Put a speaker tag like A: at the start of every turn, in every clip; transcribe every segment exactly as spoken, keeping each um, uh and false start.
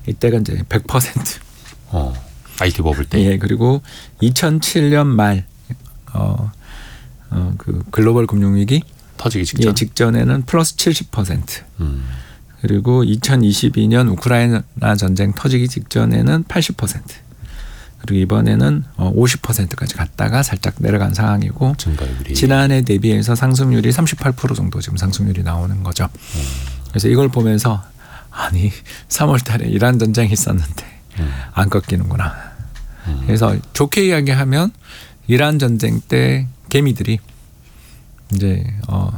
A: 이때가 이제 백 퍼센트.
B: 어, 아이티 버블 때.
A: 예, 그리고 이천칠 년 말 어, 어, 그 글로벌 금융위기
B: 터지기 직전.
A: 예, 직전에는 플러스 칠십 퍼센트.
B: 음.
A: 그리고 이천이십이 년 우크라이나 전쟁 터지기 직전에는 팔십 퍼센트. 그리고 이번에는 오십 퍼센트까지 갔다가 살짝 내려간 상황이고
B: 증가율이.
A: 지난해 대비해서 상승률이 삼십팔 퍼센트 정도 지금 상승률이 나오는 거죠.
B: 음.
A: 그래서 이걸 보면서 아니 삼월 달에 이란 전쟁이 있었는데
B: 음.
A: 안 꺾이는구나.
B: 음.
A: 그래서 좋게 이야기하면 이란 전쟁 때 개미들이 이제 어,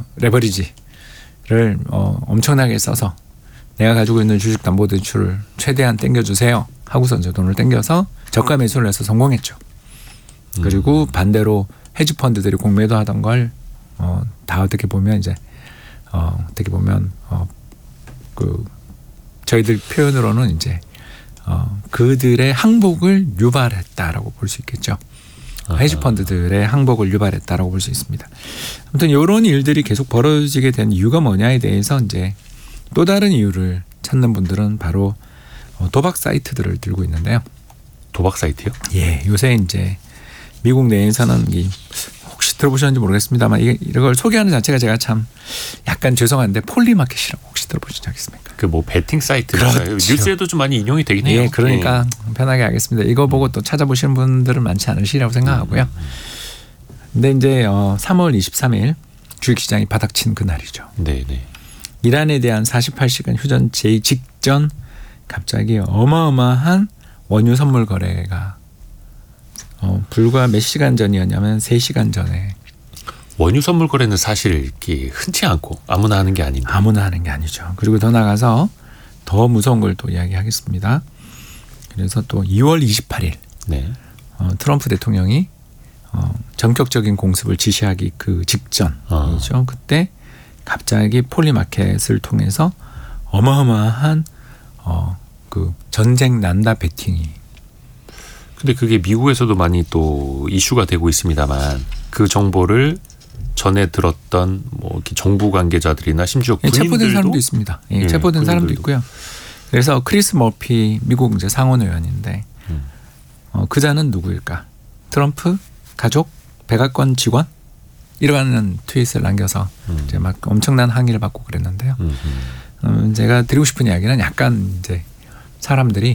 A: 레버리지를 어, 엄청나게 써서 내가 가지고 있는 주식담보대출을 최대한 땡겨주세요 하고서 이제 돈을 땡겨서 저가 매수를 해서 성공했죠.
B: 음.
A: 그리고 반대로 헤지 펀드들이 공매도 하던 걸 어, 다 어떻게 보면 이제 어, 어떻게 보면 어, 그 저희들 표현으로는 이제 어, 그들의 항복을 유발했다라고 볼 수 있겠죠. 헤지 펀드들의 항복을 유발했다라고 볼 수 있습니다. 아무튼 이런 일들이 계속 벌어지게 된 이유가 뭐냐에 대해서 이제 또 다른 이유를 찾는 분들은 바로 도박 사이트들을 들고 있는데요.
B: 도박 사이트요?
A: 예, 요새 이제 미국 내에서는 이 혹시 들어보셨는지 모르겠습니다만 이게 이걸 소개하는 자체가 제가 참 약간 죄송한데 폴리마켓이라고 혹시 들어보신 적 있습니까?
B: 그 뭐 베팅 사이트인가요?
A: 그렇죠.
B: 뉴스에도 좀 많이 인용이 되긴 해요.
A: 예, 그러니까 예. 편하게 하겠습니다. 이거 보고 또 찾아보시는 분들은 많지 않으시리라고 생각하고요. 근데 이제 어, 삼월 이십삼일 주식시장이 바닥친 그날이죠.
B: 네, 네.
A: 이란에 대한 사십팔 시간 휴전 제의 직전 갑자기 어마어마한 원유 선물 거래가 어, 불과 몇 시간 전이었냐면 세 시간 전에.
B: 원유 선물 거래는 사실 이렇게 흔치 않고 아무나 하는 게 아닌데.
A: 아무나 하는 게 아니죠. 그리고 더 나가서 더 무서운 걸 또 이야기하겠습니다. 그래서 또 이월 이십팔일
B: 네.
A: 어, 트럼프 대통령이 어, 전격적인 공습을 지시하기 그 직전이죠. 어. 그때 갑자기 폴리마켓을 통해서 어마어마한 어, 그 전쟁 난다 베팅이.
B: 근데 그게 미국에서도 많이 또 이슈가 되고 있습니다만 그 정보를 전에 들었던 뭐 이렇게 정부 관계자들이나 심지어
A: 예,
B: 군인들도
A: 체포된 사람도 있습니다. 예,
B: 예,
A: 체포된 사람도
B: 군인들도.
A: 있고요. 그래서 크리스 머피 미국 이제 상원 의원인데
B: 음.
A: 어, 그자는 누구일까? 트럼프 가족, 백악관 직원 이러한 트윗을 남겨서
B: 음.
A: 이제 막 엄청난 항의를 받고 그랬는데요.
B: 음, 음.
A: 음, 제가 드리고 싶은 이야기는 약간 이제 사람들이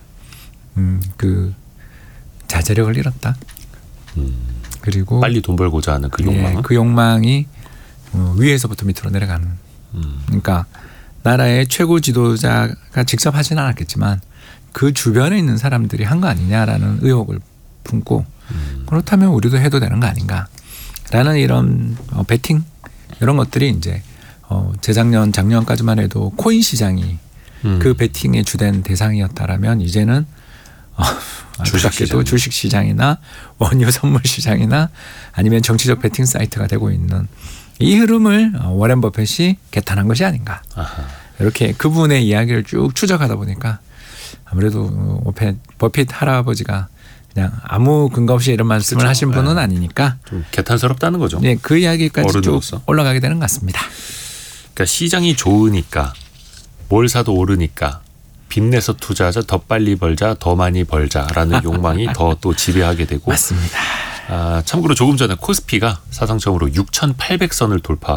A: 음, 그 자제력을 잃었다.
B: 음.
A: 그리고
B: 빨리 돈 벌고자 하는 그 욕망.
A: 예, 그 욕망이 어, 위에서부터 밑으로 내려가는.
B: 음.
A: 그러니까 나라의 최고 지도자가 직접 하지는 않았겠지만 그 주변에 있는 사람들이 한 거 아니냐라는 의혹을 품고
B: 음.
A: 그렇다면 우리도 해도 되는 거 아닌가라는 이런 어, 베팅 이런 것들이 이제 어, 재작년 작년까지만 해도 코인 시장이
B: 음.
A: 그 베팅의 주된 대상이었다라면 이제는 어, 안타깝게도 주식 시장이나 원유 선물 시장이나 아니면 정치적 베팅 사이트가 되고 있는 이 흐름을 워렌 버핏이 개탄한 것이 아닌가.
B: 아하.
A: 이렇게 그분의 이야기를 쭉 추적하다 보니까 아무래도 버핏 할아버지가 그냥 아무 근거 없이 이런 말씀을
B: 그렇죠.
A: 하신 분은
B: 네.
A: 아니니까
B: 좀 개탄스럽다는 거죠.
A: 네, 그 이야기까지
B: 어른으로서.
A: 쭉 올라가게 되는 것 같습니다.
B: 그러니까 시장이 좋으니까 뭘 사도 오르니까 빚내서 투자하자, 더 빨리 벌자, 더 많이 벌자라는 욕망이 더 또 지배하게 되고.
A: 맞습니다.
B: 아, 참고로 조금 전에 코스피가 사상 처음으로 육천팔백 선을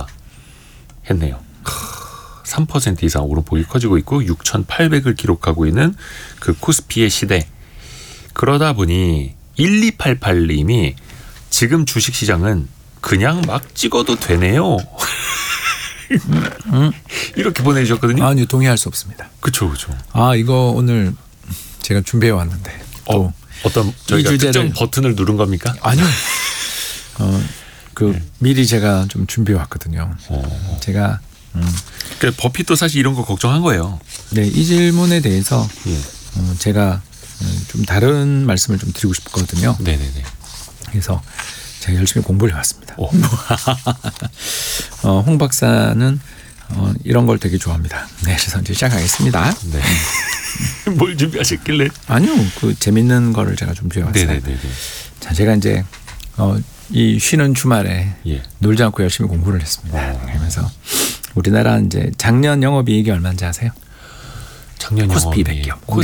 B: 돌파했네요. 삼 퍼센트 이상 오름폭이 커지고 있고 육천팔백을 기록하고 있는 그 코스피의 시대. 그러다 보니 일이팔팔 님이 지금 주식시장은 그냥 막 찍어도 되네요.
A: 음?
B: 이렇게 보내주셨거든요.
A: 아니요, 동의할 수 없습니다.
B: 그렇죠, 그렇죠.
A: 아, 이거 오늘 제가 준비해 왔는데 또
B: 어, 어떤 저희가
A: 주제를-
B: 특정 버튼을 누른 겁니까?
A: 아니요. 어, 그
B: 네.
A: 미리 제가 좀 준비해 왔거든요.
B: 어.
A: 제가 음,
B: 그러니까 버핏도 사실 이런 거 걱정한 거예요.
A: 네, 이 질문에 대해서
B: 예.
A: 어, 제가 좀 다른 말씀을 좀 드리고 싶거든요.
B: 네네네.
A: 그래서 제가 열심히 공부를 해왔습니다.
B: 오.
A: 어, 홍 박사는 어, 이런 걸 되게 좋아합니다. 네, 그래서 이제 시작하겠습니다.
B: 네. 뭘 준비하셨길래?
A: 아니요, 그 재밌는 거를 제가 준비해왔어요.
B: 네네네.
A: 자, 제가 이제 어, 이 쉬는 주말에
B: 예.
A: 놀지 않고 열심히 공부를 했습니다.
B: 어.
A: 그러면서 우리나라 이제 작년 영업이익이 얼마인지 아세요?
B: 작년
A: 코스피
B: 영업이
A: 백 기업.